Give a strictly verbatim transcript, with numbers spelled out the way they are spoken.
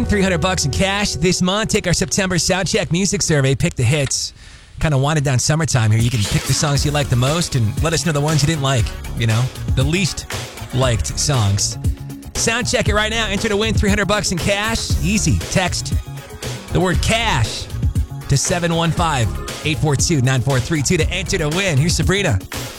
three hundred bucks in cash this month. Take our September Soundcheck music survey. Pick the hits. Kind of wanted down summertime here. You can pick the songs you like the most and let us know the ones you didn't like. You know, the least liked songs. Soundcheck it right now. Enter to win three hundred bucks in cash. Easy. Text the word cash to seven one five, eight four two, nine four three two to enter to win. Here's Sabrina.